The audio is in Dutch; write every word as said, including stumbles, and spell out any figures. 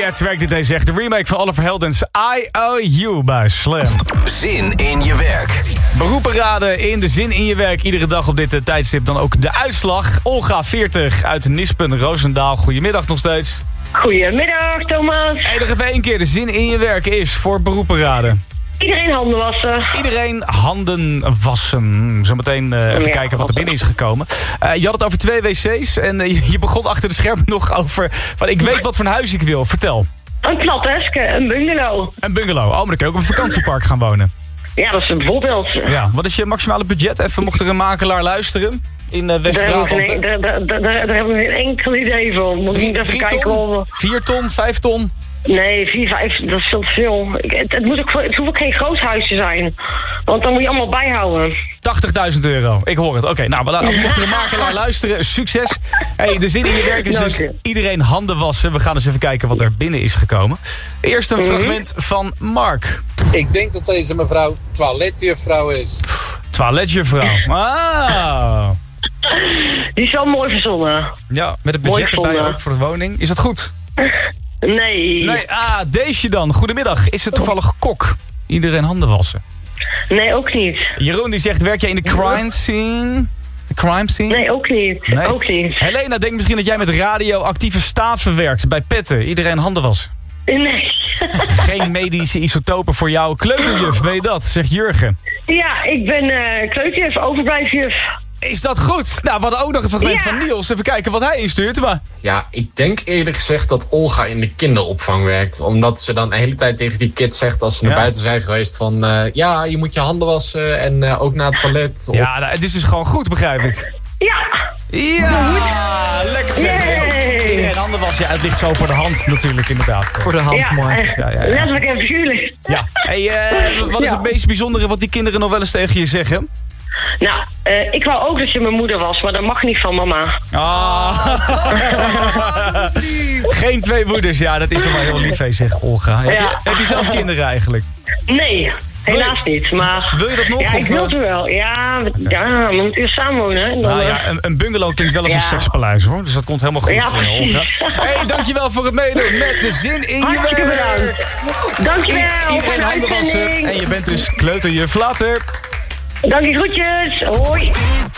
at Track dit hij zegt. De remake van Oliver Heldens I O U bij Slam. Zin in je werk. Beroepen raden in de Zin in je werk. Iedere dag op dit uh, tijdstip dan ook de uitslag. Olga veertig uit Nispen, Roosendaal. Goedemiddag nog steeds. Goedemiddag, Thomas. Hey, nog even één keer. De Zin in je werk is voor beroepen raden. Iedereen handen wassen. Iedereen handen wassen. Zometeen uh, even ja, kijken wat er binnen is gekomen. Uh, je had het over twee wc's en uh, je, je begon achter de schermen nog over... Van, ik weet wat voor een huis ik wil. Vertel. Een plateske, een bungalow. Een bungalow. Oh, maar dan kun je ook op een vakantiepark gaan wonen. Ja, dat is een voorbeeld. Ja, wat is je maximale budget? Even mocht er een makelaar luisteren in uh, West-Brabant. Daar, daar, daar, daar, daar hebben we geen enkel idee van. Moet Drie, niet even drie kijken ton? of... Vier ton? Vijf ton? Nee, vier, vijf, dat is veel te veel. Ik, het, het, moet ook, het hoeft ook geen groot huis te zijn. Want dan moet je allemaal bijhouden. tachtigduizend euro. Ik hoor het. Oké, okay, nou, maar, mocht er een makelaar luisteren, succes. Hey, de Zin in je werk is dus iedereen handen wassen. We gaan eens even kijken wat er binnen is gekomen. Eerst een mm-hmm. fragment van Mark. Ik denk dat deze mevrouw toiletjuffrouw is. Toiletjuffrouw. Ah. Die is wel mooi verzonnen. Ja, met het budget erbij ook voor de woning. Is dat goed? Nee. Nee, ah, deze dan. Goedemiddag. Is het toevallig kok? Iedereen handen wassen. Nee, ook niet. Jeroen die zegt, werk jij in de crime scene? De crime scene? Nee, ook niet. Nee. Ook niet. Helena denkt misschien dat jij met radioactieve staven werkt bij Petten. Iedereen handen wassen. Nee. Geen medische isotopen voor jou. Kleuterjuf, ben je dat? Zegt Jurgen. Ja, ik ben uh, kleuterjuf, overblijfjuf. Is dat goed? Nou, we hadden ook nog een fragment ja. van Niels. Even kijken wat hij instuurt. Maar... Ja, ik denk eerlijk gezegd dat Olga in de kinderopvang werkt. Omdat ze dan de hele tijd tegen die kids zegt als ze naar ja. buiten zijn geweest van... Uh, ja, je moet je handen wassen en uh, ook naar het toilet. Of... Ja, nou, het is dus gewoon goed, begrijp ik. Ja. Ja, lekker zeg. Iedereen handen wassen. Ja, het ligt zo voor de hand natuurlijk, inderdaad. Voor de hand, ja, mooi. Uh, ja, ja, ja. Letterlijk en figuurlijk. Ja. Hey, uh, wat is ja. het meest bijzondere wat die kinderen nog wel eens tegen je zeggen? Nou, uh, ik wou ook dat je mijn moeder was, maar dat mag niet van mama. Ah. Geen twee moeders, ja, dat is toch wel heel lief, zeg Olga. Heb, ja. je, heb je zelf kinderen eigenlijk? Nee, helaas niet, maar... Wil je dat nog? Ja, ik wil het wel. Ja, ja, we moeten eerst samenwonen. Dan, nou, ja, een, een bungalow klinkt wel als ja. een sekspaleis, hoor. Dus dat komt helemaal goed, ja, uh, Olga. Hey, dankjewel voor het meedoen met de Zin in je Hartstikke werk. Bedankt. Dankjewel. I- iedereen handen wassen en je bent dus kleuterjuf. Later. Dank je, groetjes. Hoi.